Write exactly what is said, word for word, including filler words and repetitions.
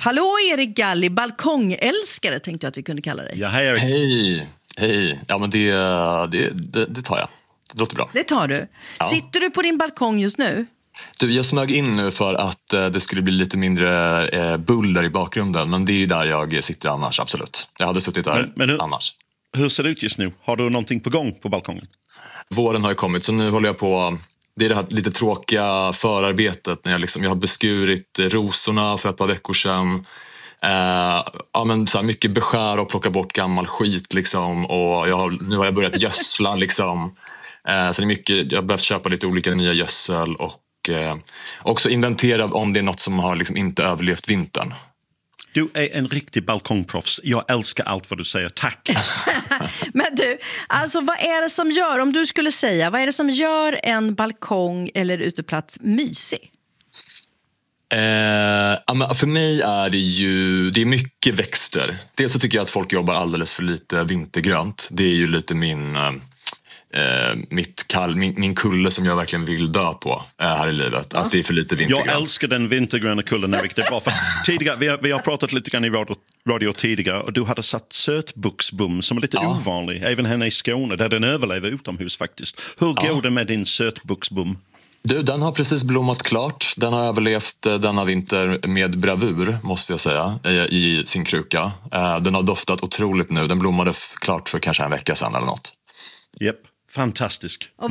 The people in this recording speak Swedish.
Hallå Erik Galli, balkongälskare tänkte jag att vi kunde kalla dig. Ja, hej Erik. Hej, hej. Ja, men det, det, det, det tar jag. Det låter bra. Det tar du. Ja. Sitter du på din balkong just nu? Du, jag smög in nu för att eh, det skulle bli lite mindre eh, buller i bakgrunden. Men det är ju där jag sitter annars, absolut. Jag hade suttit där Men, men hur, annars. Hur ser det ut just nu? Har du någonting på gång på balkongen? Våren har ju kommit, så nu håller jag på. Det är det här lite tråkiga förarbetet när jag, liksom, jag har beskurit rosorna för ett par veckor sedan. Eh, ja, men så här mycket beskär och plocka bort gammal skit liksom. Och jag har, nu har jag börjat gödsla liksom. Eh, så det är mycket, jag har behövt köpa lite olika nya gödsel och eh, också inventera om det är något som har liksom inte överlevt vintern. Du är en riktig balkongproffs. Jag älskar allt vad du säger. Tack. Men du, alltså vad är det som gör, om du skulle säga, vad är det som gör en balkong eller uteplats mysig? Eh, ja, men för mig är det ju det är mycket växter. Dels så tycker jag att folk jobbar alldeles för lite vintergrönt. Det är ju lite min... Eh, mitt kall, min, min kulle som jag verkligen vill dö på eh, här i livet. Ja. Att det är för lite vintergrönt. Jag älskar den vintergröna kullen, Erik. Det är bra. För tidigare, vi, har, vi har pratat lite grann i radio, radio tidigare och du hade satt sötbuxbom som är lite ja. ovanlig. Även här i Skåne där den överlever utomhus faktiskt. Hur ja. går det med din sötbuxbom? Du, den har precis blommat klart. Den har överlevt denna vinter med bravur, måste jag säga, i, i sin kruka. Eh, den har doftat otroligt nu. Den blommade f- klart för kanske en vecka sedan eller något. Japp. Fantastisk.